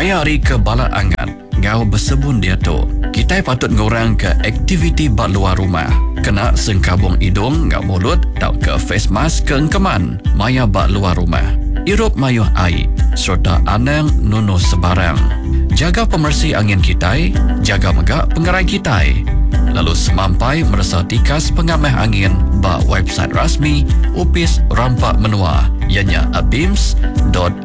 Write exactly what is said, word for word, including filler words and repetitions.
Maya hari ke bala angan, ngau bersebun dia tu. Kita patut ngurang ke aktiviti bak luar rumah. Kena sengkabung hidung, ngau mulut, tau ke face mask ke engkeman. Maya bak luar rumah. Irup mayuh air, serta anang nunuh sebarang. Jaga pemersih angin kita, jaga megak pengerai kita. Lalu semampai merasa tikas pengamah angin bak website rasmi Upis Rampak Menua, ianya abims dot